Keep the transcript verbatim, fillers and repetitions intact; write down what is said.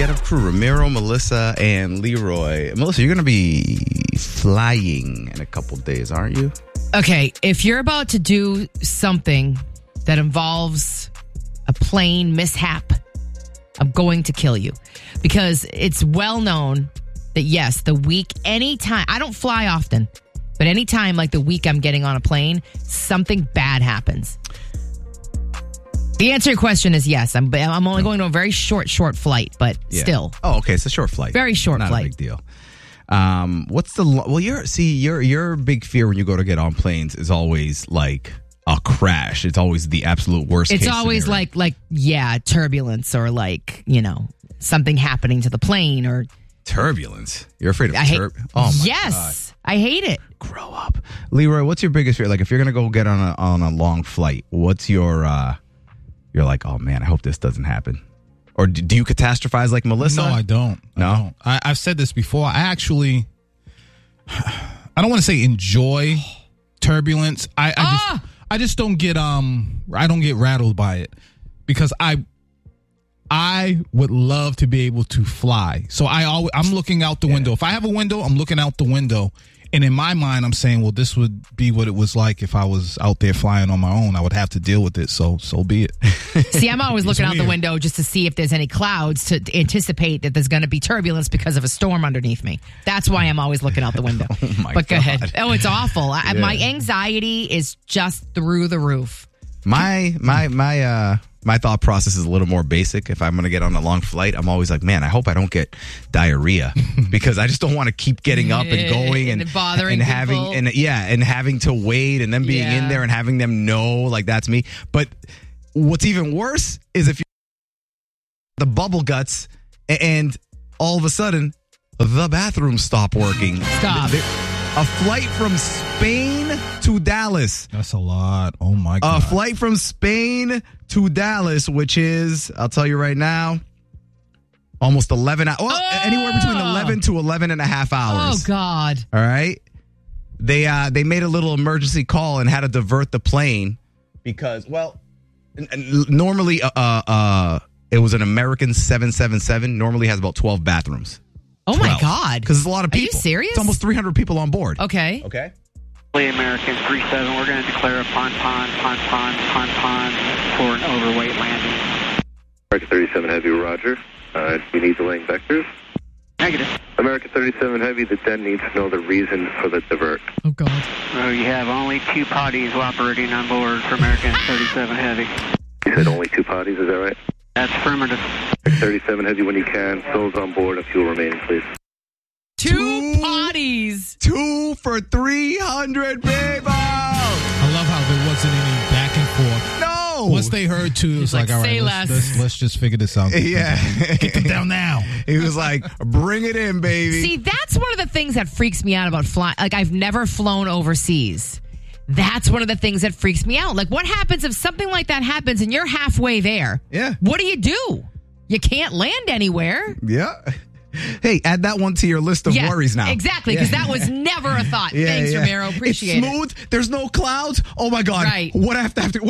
Get Up crew, Ramiro, Melissa, and Leroy. Melissa, you're going to be flying in a couple days, aren't you? Okay, if you're about to do something that involves a plane mishap, I'm going to kill you. Because it's well known that, yes, the week, anytime, I don't fly often, but anytime, like the week I'm getting on a plane, something bad happens. The answer to your question is yes. I'm I'm only going to a very short, short flight, but Yeah. still. Oh, okay. It's a short flight. Very short Not flight. Not a big deal. Um, what's the lo- well? You're see, your your big fear when you go to get on planes is always like a crash. It's always the absolute worst. It's case always scenario. like like yeah, turbulence or like you know something happening to the plane or turbulence. You're afraid of I hate. tur- Oh my yes, I hate it. God. Grow up, Leroy. What's your biggest fear? Like if you're gonna go get on a on a long flight, what's your? uh You're like, oh man, I hope this doesn't happen. Or do, do you catastrophize like Melissa? No, I don't. No? I don't. I, I've said this before. I actually, I don't want to say enjoy turbulence. I, I Ah! just, I just don't get, um, I don't get rattled by it because I, I would love to be able to fly. So I always, I'm looking out the Yeah. window. If I have a window, I'm looking out the window. And in my mind, I'm saying, well, this would be what it was like if I was out there flying on my own. I would have to deal with it. So, so be it. See, I'm always looking out the weird. window just to see if there's any clouds to anticipate that there's going to be turbulence because of a storm underneath me. That's why I'm always looking out the window. Oh, my but go God. ahead. Oh, it's awful. I, Yeah. My anxiety is just through the roof. My my my uh my thought process is a little more basic. If I'm going to get on a long flight, I'm always like, man, I hope I don't get diarrhea because I just don't want to keep getting up and going and, And bothering and having people. and yeah, and having to wait and then being Yeah. in there and having them know like that's me. But what's even worse is if you the bubble guts a- and all of a sudden the bathrooms stop working. Stop. There- A flight from Spain to Dallas. That's a lot. Oh my God. A flight from Spain to Dallas, which is, I'll tell you right now, almost eleven hours. Well, Oh! anywhere between eleven to eleven and a half Oh, hours. God. All right. They uh, they made a little emergency call and had to divert the plane because, well, n- n- normally uh, uh, uh, it was an American seven seventy-seven. Normally has about twelve bathrooms. Oh, my God. Because there's a lot of Are you people. serious? It's almost three hundred people on board. Okay. Okay. American three seven, we're going to declare a pond, pond, pond, pond, pond, pond for an overweight landing. American thirty-seven Heavy, roger. Uh, we need the laying vectors. Negative. American thirty-seven Heavy, the den needs to know the reason for the divert. Oh, God. Uh, you have only two potties operating on board for American thirty-seven Heavy. You said only two potties, is that right? That's affirmative. thirty-seven Heavy, when you can, souls on board and fuel remaining, please. Two, Two- potties. Two for three hundred people. I love how there wasn't any back and forth. No. Once they heard two, it was like, like, all say right, let's, less. let's, let's just figure this out. Yeah. Get them down now. He was like, bring it in, baby. See, that's one of the things that freaks me out about flying. Like, I've never flown overseas. That's one of the things that freaks me out. Like, what happens if something like that happens and you're halfway there? Yeah. What do you do? You can't land anywhere. Yeah. Hey, add that one to your list of Yeah, worries now. Exactly, because that was never a thought. Yeah, Thanks, yeah. Ramiro. Appreciate it's it. smooth. There's no clouds. Oh my God. Right. What I have to have to